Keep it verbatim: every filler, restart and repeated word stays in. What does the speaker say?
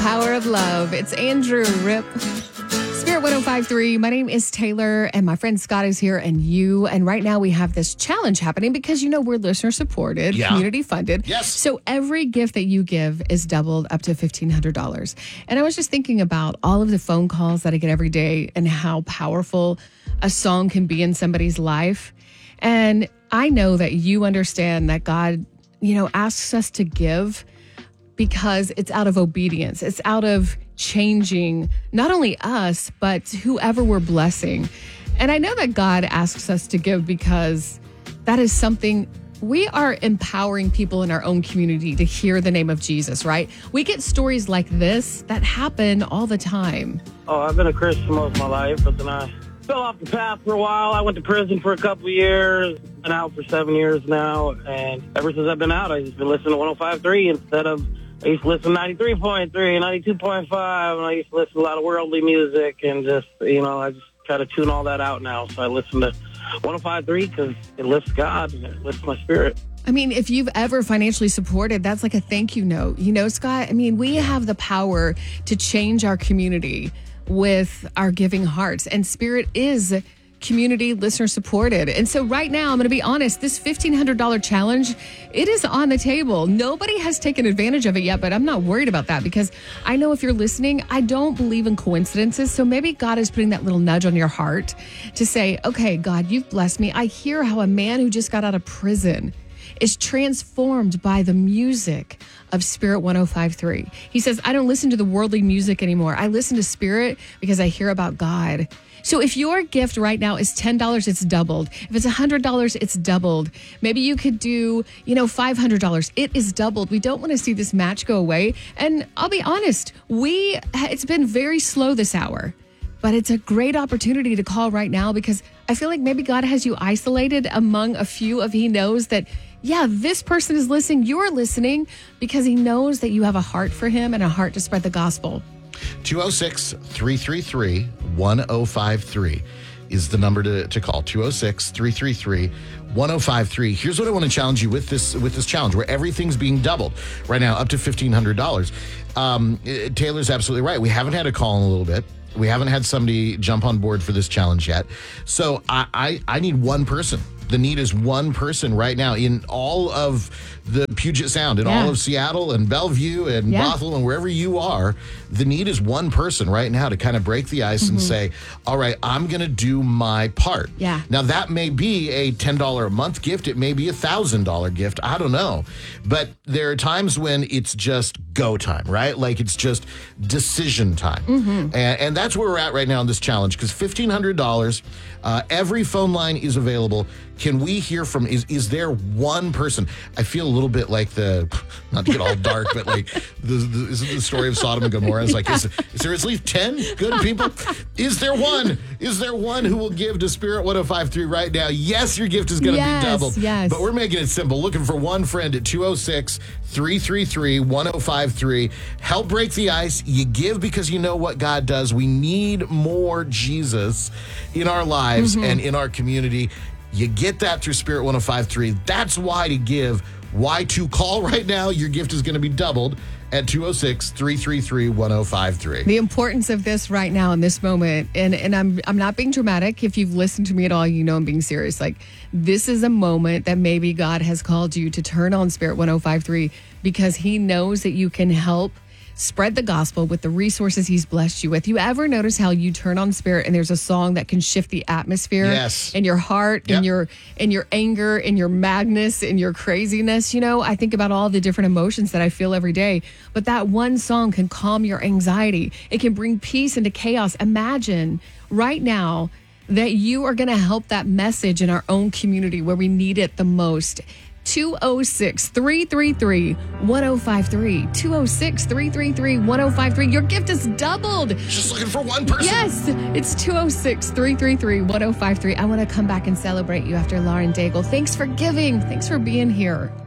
power of love. It's Andrew Rip. Spirit one oh five point three. My name is Taylor, and my friend Scott is here, and you. And right now we have this challenge happening because, you know, we're listener supported, yeah. community funded. Yes. So every gift that you give is doubled up to fifteen hundred dollars. And I was just thinking about all of the phone calls that I get every day and how powerful a song can be in somebody's life. And I know that you understand that God, you know, asks us to give because it's out of obedience. It's out of changing not only us, but whoever we're blessing. And I know that God asks us to give because that is something we are empowering people in our own community to hear the name of Jesus, right? We get stories like this that happen all the time. Oh, I've been a Christian most of my life, but then I fell off the path for a while. I went to prison for a couple of years, been out for seven years now, and ever since I've been out, I've just been listening to one oh five point three instead of, I used to listen to ninety-three point three, ninety-two point five, and I used to listen to a lot of worldly music, and just, you know, I just try to tune all that out now. So I listen to one oh five point three because it lifts God and it lifts my spirit. I mean, if you've ever financially supported, that's like a thank you note. You know, Scott, I mean, we have the power to change our community with our giving hearts, and Spirit is community listener supported. And so right now, I'm going to be honest, this fifteen hundred dollars challenge, it is on the table. Nobody has taken advantage of it yet, but I'm not worried about that because I know if you're listening, I don't believe in coincidences. So maybe God is putting that little nudge on your heart to say, okay, God, you've blessed me. I hear how a man who just got out of prison is transformed by the music of Spirit one oh five point three. He says, I don't listen to the worldly music anymore. I listen to Spirit because I hear about God. So if your gift right now is ten dollars, it's doubled. If it's one hundred dollars, it's doubled. Maybe you could do, you know, five hundred dollars. It is doubled. We don't want to see this match go away. And I'll be honest, we it's been very slow this hour. But it's a great opportunity to call right now because I feel like maybe God has you isolated among a few of He knows that, yeah, this person is listening. You're listening because He knows that you have a heart for Him and a heart to spread the gospel. two oh six, three three three, one oh five three is the number to, to call. two oh six, three three three, one oh five three. Here's what I want to challenge you with this with this challenge where everything's being doubled right now up to fifteen hundred dollars. Um, Taylor's absolutely right. We haven't had a call in a little bit. We haven't had somebody jump on board for this challenge yet. So I, I, I need one person. The need is one person right now in all of the Puget Sound, in yeah. all of Seattle and Bellevue and yeah. Bothell and wherever you are. The need is one person right now to kind of break the ice mm-hmm. and say, all right, I'm going to do my part. Yeah. Now, that may be a ten dollars a month gift. It may be a one thousand dollars gift. I don't know. But there are times when it's just go time, right? Like it's just decision time. Mm-hmm. And, and that's where we're at right now in this challenge because fifteen hundred dollars, uh, every phone line is available. Can we hear from, is is there one person? I feel a little bit like the, not to get all dark, but like the, the, is it the story of Sodom and Gomorrah? It's like, is, is there at least ten good people? Is there one? Is there one who will give to Spirit one oh five point three right now? Yes, your gift is going to yes, be doubled. Yes. But we're making it simple. Looking for one friend at two oh six, three three three, one oh five three. Help break the ice. You give because you know what God does. We need more Jesus in our lives mm-hmm. and in our community. You get that through Spirit one oh five point three. That's why to give, why to call right now. Your gift is going to be doubled at two oh six, three three three, one oh five three. The importance of this right now in this moment, and, and I'm I'm not being dramatic. If you've listened to me at all, you know I'm being serious. Like, this is a moment that maybe God has called you to turn on Spirit one oh five point three because He knows that you can help spread the gospel with the resources He's blessed you with. You ever notice how you turn on Spirit and there's a song that can shift the atmosphere yes. in your heart, yep. in your in your anger, in your madness, in your craziness? You know, I think about all the different emotions that I feel every day, but that one song can calm your anxiety. It can bring peace into chaos. Imagine right now that you are going to help that message in our own community where we need it the most. two oh six, three three three, one oh five three. two oh six, three three three, one oh five three. Your gift is doubled. Just looking for one person. Yes, it's two oh six, three three three, one oh five three. I want to come back and celebrate you after Lauren Daigle. Thanks for giving. Thanks for being here.